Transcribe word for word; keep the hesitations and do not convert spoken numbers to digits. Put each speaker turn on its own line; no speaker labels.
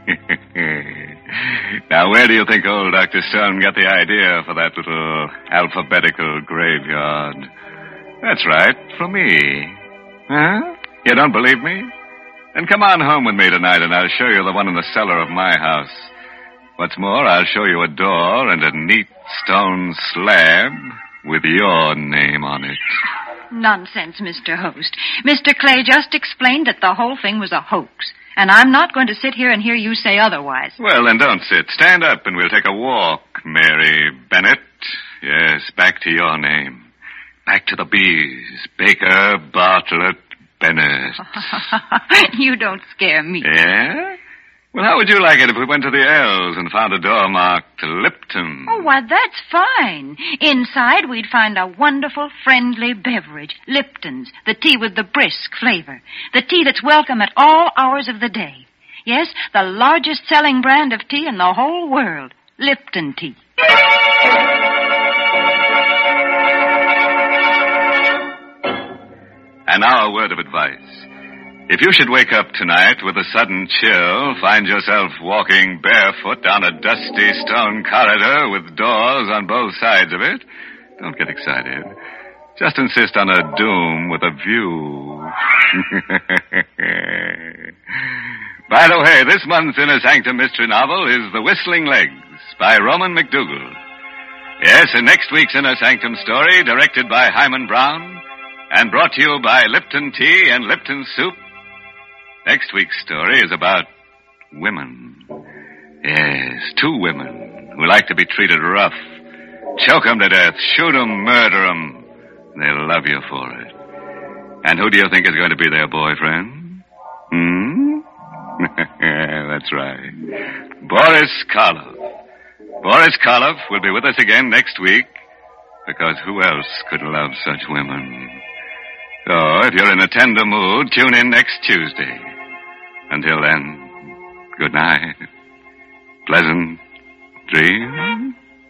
Now, where do you think old Doctor Stone got the idea for that little alphabetical graveyard? That's right, from me. Huh? You don't believe me? Then come on home with me tonight, and I'll show you the one in the cellar of my house. What's more, I'll show you a door and a neat stone slab with your name on it.
Nonsense, Mister Host. Mister Clay just explained that the whole thing was a hoax. And I'm not going to sit here and hear you say otherwise.
Well, then don't sit. Stand up and we'll take a walk, Mary Bennett. Yes, back to your name. Back to the bees. Baker Bartlett Bennett.
You don't scare me.
Yeah? Well, how would you like it if we went to the L's and found a door marked Lipton?
Oh, why, that's fine. Inside, we'd find a wonderful, friendly beverage. Lipton's, the tea with the brisk flavor. The tea that's welcome at all hours of the day. Yes, the largest selling brand of tea in the whole world. Lipton tea.
And now a word of advice. If you should wake up tonight with a sudden chill, find yourself walking barefoot down a dusty stone corridor with doors on both sides of it, don't get excited. Just insist on a doom with a view. By the way, this month's Inner Sanctum Mystery novel is The Whistling Legs by Roman McDougall. Yes, and next week's Inner Sanctum story, directed by Hyman Brown and brought to you by Lipton Tea and Lipton Soup. Next week's story is about women. Yes, two women who like to be treated rough. Choke 'em to death, shoot 'em, murder 'em. They'll love you for it. And who do you think is going to be their boyfriend? Hmm? That's right. Boris Karloff. Boris Karloff will be with us again next week, because who else could love such women? So, if you're in a tender mood, tune in next Tuesday. Until then, good night. Pleasant dreams.